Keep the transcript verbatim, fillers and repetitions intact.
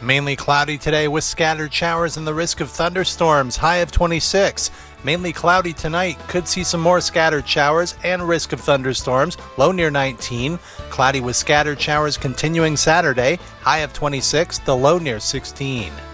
Mainly cloudy today with scattered showers and the risk of thunderstorms, high of twenty-six. Mainly cloudy tonight, could see some more scattered showers and risk of thunderstorms, low near nineteen. Cloudy with scattered showers continuing Saturday, high of twenty-six, the low near sixteen.